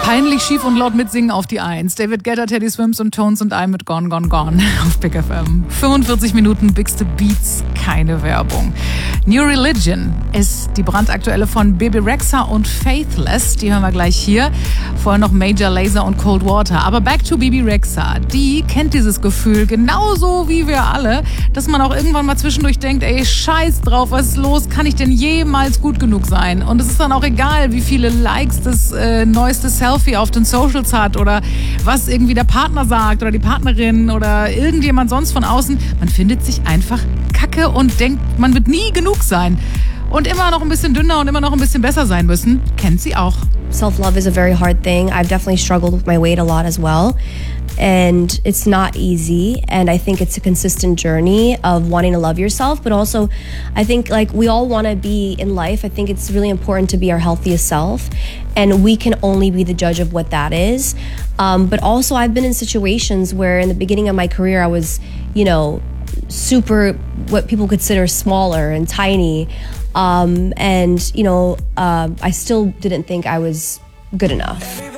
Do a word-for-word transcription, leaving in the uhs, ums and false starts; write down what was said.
Peinlich schief und laut mitsingen auf die Eins. David Guetta, Teddy Swims und Tones und I mit Gone, Gone, Gone auf Big F M. fünfundvierzig Minuten bigste Beats, keine Werbung. New Religion ist die brandaktuelle von Bebe Rexha und Faithless. Die hören wir gleich hier. Vorher noch Major Lazer und Cold Water. Aber back to Bebe Rexha. Die kennt dieses Gefühl genauso wie wir alle, dass man auch irgendwann mal zwischendurch denkt, ey, scheiß drauf, was ist los? Kann ich denn jemals gut genug sein? Und es ist dann auch egal, wie viele Likes das äh, neueste Selfie auf den Socials hat oder was irgendwie der Partner sagt oder die Partnerin oder irgendjemand sonst von außen. Man findet sich einfach kacke und denkt, man wird nie genug sein. Und immer noch ein bisschen dünner und immer noch ein bisschen besser sein müssen. Kennt sie auch. Self-love is a very hard thing. I've definitely struggled with my weight a lot as well. And it's not easy. And I think it's a consistent journey of wanting to love yourself. But also, I think like we all want to be in life. I think it's really important to be our healthiest self. And we can only be the judge of what that is. Um, but also, I've been in situations where in the beginning of my career, I was, you know, super, what people consider smaller and tiny. Um, and, you know, uh, I still didn't think I was good enough.